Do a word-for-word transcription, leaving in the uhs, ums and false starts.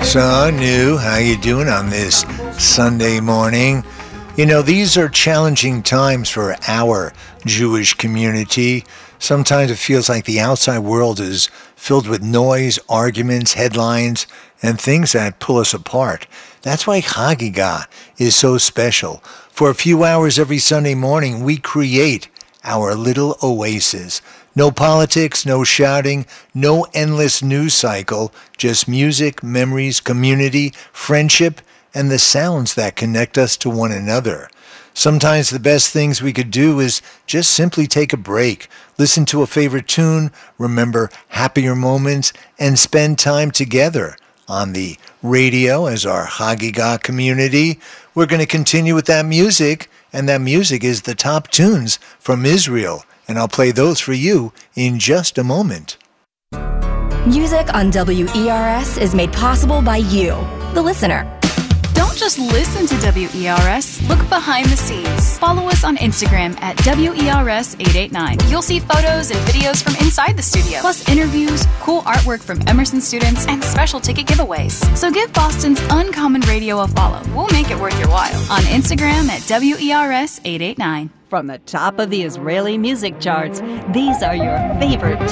So, New, how you doing on this Sunday morning? You know, these are challenging times for our Jewish community. Sometimes it feels like the outside world is filled with noise, arguments, headlines, and things that pull us apart. That's why Hagigah is so special. For a few hours every Sunday morning, we create our little oasis. No politics, no shouting, no endless news cycle, just music, memories, community, friendship, and the sounds that connect us to one another. Sometimes the best things we could do is just simply take a break, listen to a favorite tune, remember happier moments, and spend time together on the radio as our Hagigah community. We're going to continue with that music, and that music is the top tunes from Israel. And I'll play those for you in just a moment. Music on W E R S is made possible by you, the listener. Don't just listen to W E R S. Look behind the scenes. Follow us on Instagram at W E R S eight eight nine. You'll see photos and videos from inside the studio, plus interviews, cool artwork from Emerson students, and special ticket giveaways. So give Boston's Uncommon Radio a follow. We'll make it worth your while. On Instagram at W E R S eight eight nine. From the top of the Israeli music charts, these are your favorite